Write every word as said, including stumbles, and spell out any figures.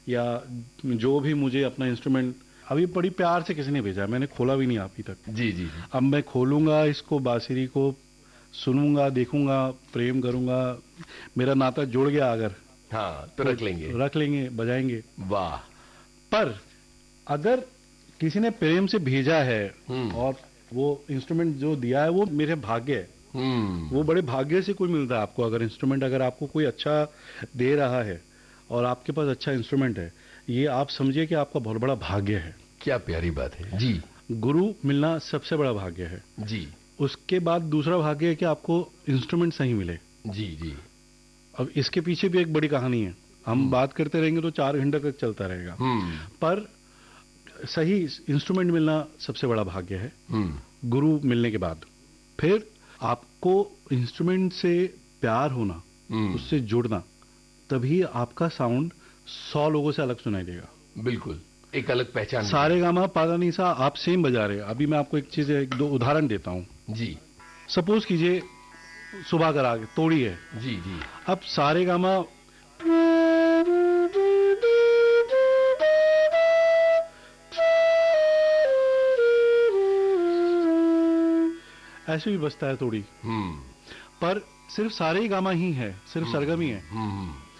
या जो भी मुझे अपना इंस्ट्रूमेंट अभी बड़ी प्यार से किसी ने भेजा, मैंने खोला भी नहीं अभी तक। जी जी जी। अब मैं खोलूंगा इसको, बांसुरी को सुनूंगा, देखूंगा, प्रेम करूंगा, मेरा नाता जुड़ गया अगर, हाँ तो तो रख लेंगे। रख लेंगे, बजाएंगे। वाह। पर अगर किसी ने प्रेम से भेजा है हम्म और वो इंस्ट्रूमेंट जो दिया है वो मेरे भाग्य है, वो हम्म। बड़े भाग्य से कोई मिलता है आपको। अगर इंस्ट्रूमेंट अगर आपको कोई अच्छा दे रहा है और आपके पास अच्छा इंस्ट्रूमेंट है, ये आप समझिए कि आपका बहुत बड़ा भाग्य है। क्या प्यारी बात है जी। गुरु मिलना सबसे बड़ा भाग्य है। जी उसके बाद दूसरा भाग्य है कि आपको इंस्ट्रूमेंट सही मिले। जी जी। अब इसके पीछे भी एक बड़ी कहानी है, हम हम्म बात करते रहेंगे तो चार घंटे तक चलता रहेगा। हम्म पर सही इंस्ट्रूमेंट मिलना सबसे बड़ा भाग्य है, हम्म गुरु मिलने के बाद। फिर आपको इंस्ट्रूमेंट से प्यार होना, हम्म। उससे जुड़ना, तभी आपका साउंड सौ लोगों से अलग सुनाई देगा। बिल्कुल, एक अलग पहचान सारे मिलेगी। गामा पादा सा आप सेम बजा रहे हैं। अभी मैं आपको एक चीज, एक दो उदाहरण देता हूँ। जी सपोज कीजिए सुबह कर आगे तोड़ी है, जी जी। अब सारे गामा ऐसे भी बजता है तोड़ी, हम्म पर सिर्फ सारे ही गामा ही है, सिर्फ सरगम ही है। हम्म।